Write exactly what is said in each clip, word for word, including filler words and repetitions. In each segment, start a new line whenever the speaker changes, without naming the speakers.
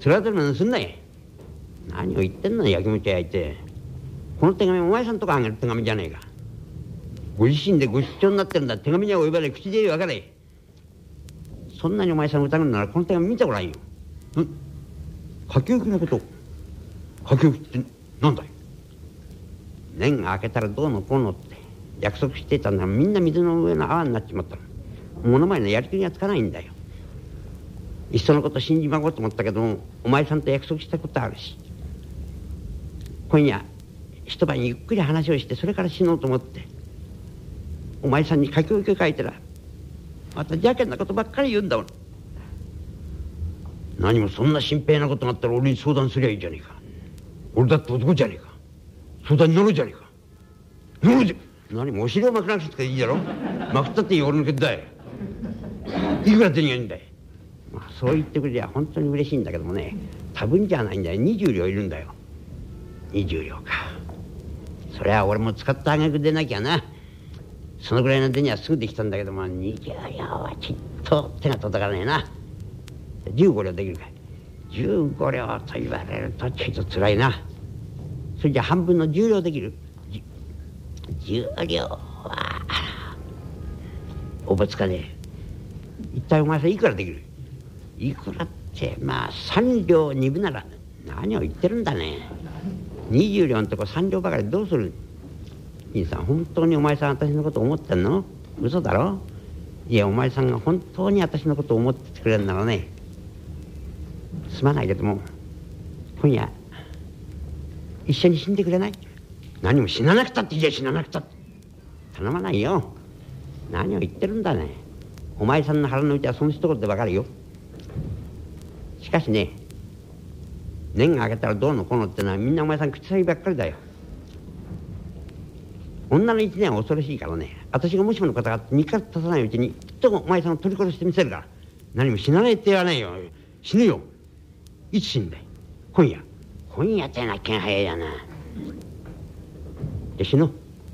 面当たり前にすんなよ。何を言ってんのやきもち焼いて。この手紙お前さんとかあげる手紙じゃねえか。ご自身でご出張になってるんだ。手紙には及ばない。口で言うわかれ。そんなにお前さん疑うならこの手紙見てごらんよ。ん書き置きのこと。書き置きって何だい。年が明けたらどうのこうのって約束してたんだが、みんな水の上の泡になっちまったの。物前のやりくりがつかないんだよ。いっそのこと信じまごうと思ったけども、お前さんと約束したことあるし、今夜一晩ゆっくり話をしてそれから死のうと思ってお前さんに書き置きを書いてら、また邪険なことばっかり言うんだもん。何もそんな心配なことがあったら俺に相談すりゃいいじゃねえか。俺だって男じゃねえか。相談に乗るじゃねえか。乗るじゃ何もお尻をまくなくていいだろ。まくったっていい俺の毛だよ。いくら手にがいいんだよ。まあそう言ってくれりゃ本当に嬉しいんだけどもね、多分じゃないんだよ。にじゅう両いるんだよ。にじゅう両か。そりゃ俺も使ったあげくでなきゃな。そのぐらいの手にはすぐできたんだけども、にじゅう両はちっと手が届かねえな。じゅうご両できるかい。じゅうご両と言われるとちょいとつらいな。それじゃ半分のじゅう両できる。じゅう両はおぼつかねえ。一体お前さんいくらできる。いくらってまあさん両にぶなら。何を言ってるんだね。にじゅう両のとこさん両ばかりどうする。兄さん本当にお前さん私のこと思ってんの。嘘だろ。いやお前さんが本当に私のことを思っててくれるならね、すまないけども今夜一緒に死んでくれない。何も死ななくたっていいじゃ死ななくたって頼まないよ。何を言ってるんだね。お前さんの腹の内はその一言でわかるよ。しかしね、年が明けたらどうのこうのってのはみんなお前さん口先ばっかりだよ。女の一年は恐ろしいからね、私がもしものことがあってにか月経たないうちにきっとお前さんを取り殺してみせるから。何も死なないって言わないよ。死ぬよ。いつ死んだい。今夜。今夜ってな気が早いやな。で死のう。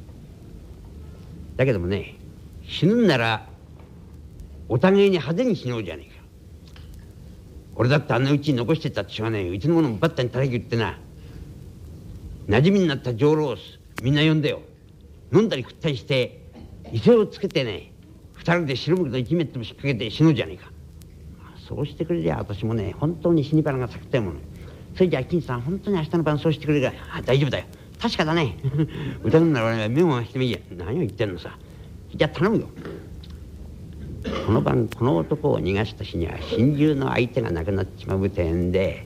だけどもね、死ぬんならお互いに派手に死のうじゃねえか。俺だってあんなうちに残してったってしょうがないよ。うちのものもバッタに叩き打ってな、馴染みになった上ロースみんな呼んでよ、飲んだり食ったりして威勢をつけてね、二人で白むきと一目っても引っ掛けて死のうじゃねえか。そうしてくれりゃ私もね本当に死に花が咲くってもの。それじゃあ金さん本当に明日の晩そうしてくれるから。あ大丈夫だよ。確かだね。疑うなら俺は目を回してもいいや。何を言ってんのさ。じゃあ頼むよ。この晩この男を逃がした日には心中の相手がなくなっちまうてんで、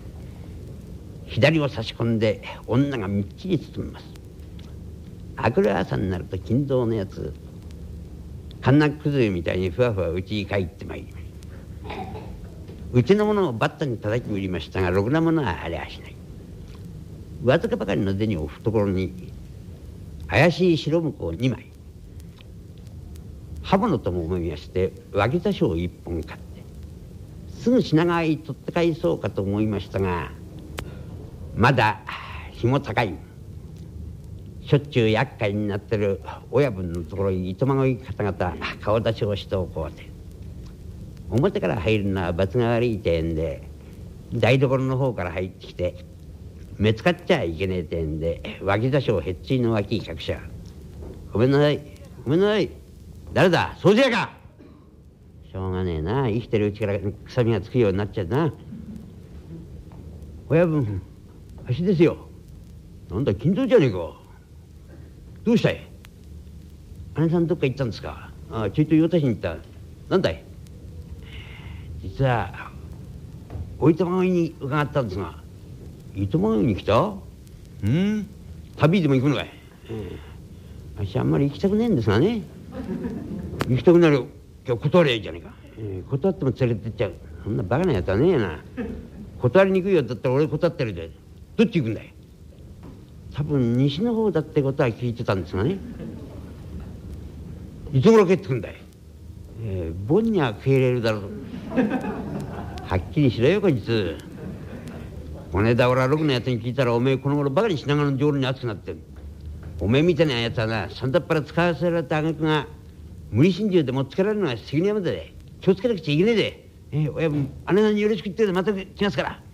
左を差し込んで女がみっちり包みます。明くる朝になると金蔵のやつカンナック崩れみたいにふわふわうちに帰ってまいります。うちのものをバッタに叩き売りましたがろくなものはありゃしない。わずかばかりの銭を懐に怪しい白婿をにまい、刃物とも思いまして脇差しを一本買ってすぐ品川へ取って帰そうかと思いましたが、まだ日も高い。しょっちゅう厄介になってる親分のところに糸まごい方々顔出しをしておこうて、表から入るのは罰が悪いてんで台所の方から入ってきて目つかっちゃいけねえてんで脇差しをへっついの脇に隠しゃ。ごめんなさいごめんなさい。誰だ。掃除屋か。しょうがねえな、生きてるうちから臭みがつくようになっちゃうな。親分足ですよ。なんだ金蔵じゃねえか。どうしたい。姉さんどっか行ったんですか。ああちょいと用足しに行った。なんだい。実はお糸まごいに伺ったんですが。糸まごいに来た。うん旅でも行くのかい。うん、私あんまり行きたくねえんですがね。行きたくなる今日断りゃいいじゃねえか。えー、断っても連れてっちゃう。そんなバカなやつはねえな。断りにくいようだったら俺断ってるで。どっち行くんだい。多分西の方だってことは聞いてたんですがね。いつ頃帰ってくんだい。えー、盆には帰れるだろう。はっきりしろよこいつ。この間俺はろくなやつに聞いたら、おめえこの頃バカに品川の上路に熱くなってる。おめえみたいなやつはな、さんだっぱら使わせられた挙句が無理心中でもつけられるのは責任山で気をつけなくちゃいけねえで。えー、親分姉さんによろしく言ってでまた来ますから。